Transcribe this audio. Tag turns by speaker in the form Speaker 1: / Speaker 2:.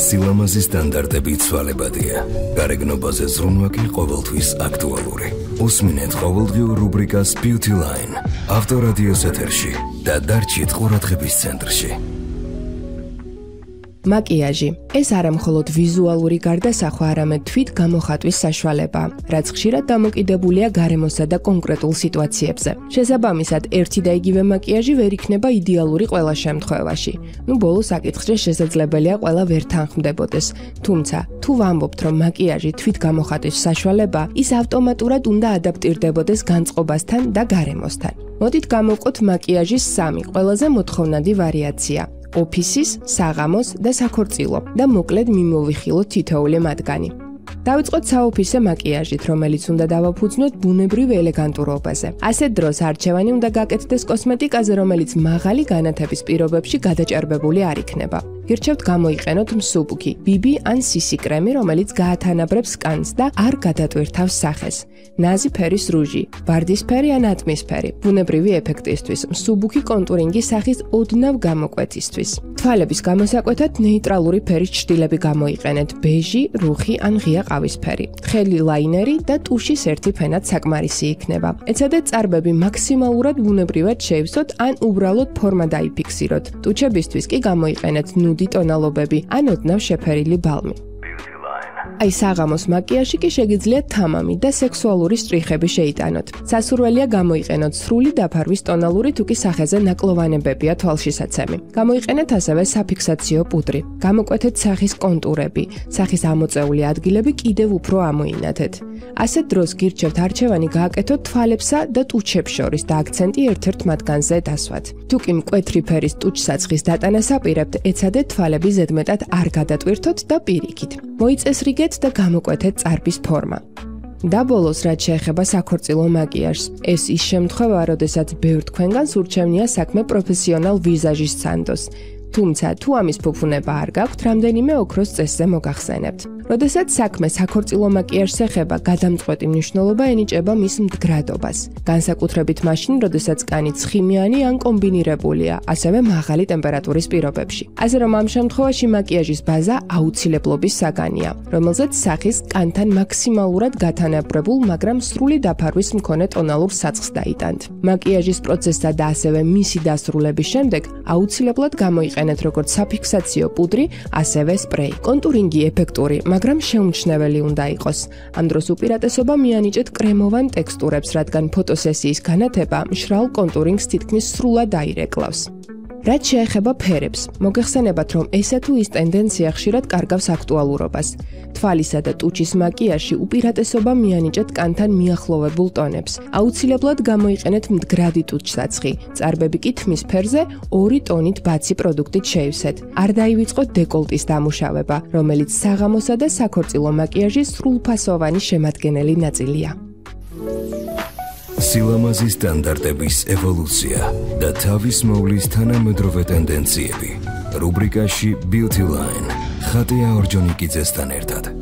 Speaker 1: სილამაზის სტანდარტები ცვალებადია. გარეგნობაზე ზრუნვა კი ყოველთვის აქტუალური. უსმინეთ ყოველდღიურ რუბრიკას Beauty Line. ავტორადიოს ეთერში და დარჩით ყურადღების ცენტრში.
Speaker 2: მაკიაჟი. ეს არა მხოლოდ ვიზუალური გარდასახვა, არამედ თვით გამოხატვის საშუალება, რაც ხშირად დამოკიდებულია გარემოსა და კონკრეტულ სიტუაციებზე. შესაბამისად, ერთი და იგივე მაკიაჟი ვერ იქნება იდეალური ყველა შემთხვევაში. ბოლო საკითხზე შესაძლებელია ყველა ვერ თანხმდებოდეს. თუმცა, თუ ვამბობთ, რომ მაკიაჟი თვით გამოხატვის საშუალება, ის ავტომატურად უნდა ადაპტირდებოდეს განწყობასთან და გარემოსთან. მოდით გავმოვყოთ მაკიაჟის 3 ყველაზე მოთხოვნადი ვარიაცია. ოფისის, საღამოს და საქორწილო და მოკლედ მიმოვიხილოთ თითოეული მათგანი. დავიწყოთ საოფისე მაკიაჟით, რომელიც უნდა დავაფუძნოთ ბუნებრივ ელეგანტურობაზე. ასეთ დროს არჩევანი უნდა გაკეთდეს კოსმეტიკაზე, რომელიც მაღალი განათების პირობებში გადაჭარბებული არ იქნება. გირჩევთ გამოიყენოთ მსუბუქი, ბიბი ან სისი კრემი, რომელიც გაათანაბრებს კანს და არ გადატვირთავს სახეს. ნაზი ფერის რუჟი, ვარდისფერი ან ატმისფერი, ბუნებრივი ეფექტისთვის, მსუბუქი კონტურინგის სახის ოდნავ გამოკვეთისთვის. თვალების გამოსაკვეთად ნეიტრალური ფერის ჩრდილები გამოიყენეთ, ბეჟი, რუხი ან ღია ყავისფერი. ხელი ლაინერი და ტუშის ერთი ფენად საკმარისი იქნება. ეცადეთ წარბები მაქსიმალურად ბუნებრივად შეივსოთ ან უბრალოდ ფორმა დაიფიქსიროთ. ტუჩებისთვის კი გამოიყენეთ ნუდი ტონალობები ან ოდნავ შეფერილი ბალმი. აი საღამოს მაკიაჟი კი შეგიძლიათ თამამი და სექსუალური სტრიხები შეიტანოთ. სასურველია გამოიყენოთ სრული დაფარვის ტონალური თუ კი სახეზე ნაკლოვანებებია თვალშისაცემი. გამოიყენეთ ასევე საფიქსაციო პუდრი. გამოკვეთეთ სახის კონტურები. სახის ამოწეული ადგილები კიდევ უფრო ამოინათეთ. ასეთ დროს გირჩევთ არჩევანი გააკეთოთ თვალებსა და ტუჩებს შორის და აქცენტი ერთ-ერთ მათგანზე დასვათ. თუ კი მკვეთრი ფერის ტუჩსაცხის დატანას აპირებთ, ეცადეთ თვალები ზედმეტად არ გადატვირთოთ და პირიქით. მოიწესრიგეთ და გამოკვეთეთ წარბის ფორმა. და ბოლოს, რაც შეეხება საქორწილო მაკიაჟს, ეს ის შემთხვევა, როდესაც ბევრ თქვენგანს ურჩევნია საქმე პროფესიონალ ვიზაჟის სანდოს. თუმცა, თუ ამის ფუფუნება არ გაქვთ, რამდენიმე ოქროს წესზე მოგახსენებთ. როდესაც საქმე საქორწილო მაკიაჟს ეხება, გადამწყვეტი მნიშვნელობა ენიჭება მის მდგრადობას. განსაკუთრებით მაშინ, როდესაც კანი ცხიმიანი ან კომბინირებულია, ასევე მაღალი ტემპერატურის პირობებში. ასე რომ ამ შემთხვევაში მაკიაჟის ბაზა აუცილებლობის საგანია, რომელზეც სახის კანთან მაქსიმალურად გათანაბრებულ, მაგრამ სრული დაფარვის მქონე ტონალურ საცხს დაიტანთ. მაკიაჟის პროცესსა და ასევე მისი დასრულების შემდეგ აუცილებლად გამოიყენეთ როგორც საფიქსაციო პუდრი, ასევე სპრეი. კონტურინგი ეფექტური, მაგრამ შეუმჩნეველი უნდა იყოს. ამ დროს უპირატესობა მიანიჭეთ კრემოვან ტექსტურებს, რადგან ფოტოსესიის განათება მშრალ კონტურინგს თითქმის სრულად აირეკლავს. რაც შეეხება ფერებს, მოგეხსენებათ, რომ ესა თუ ის ტენდენცია ხშირად კარგავს აქტუალურობას. თვალისა და ტუჩის მაკიაჟში უპირატესობა მიანიჭეთ კანთან მიახლოვებულ ტონებს. აუცილებლად გამოიყენეთ მდგრადი ტუჩსაცხი. წარბები კი თმის ფერზე 2 ტონით ბაცი პროდუქტით შეივსეთ. არ დაივიწყოთ დეკოლტის დამუშავება, რომელიც საღამოსა და საქორწილო მაკიაჟის სრულფასოვანი შემადგენელი ნაწილია.
Speaker 1: სილამაზის სტანდარტების ევოლუცია და თავის მოვლის თანამედროვე ტენდენციები. რუბრიკაში Beauty Line. ხატია ორჯონიკიძესთან ერთად.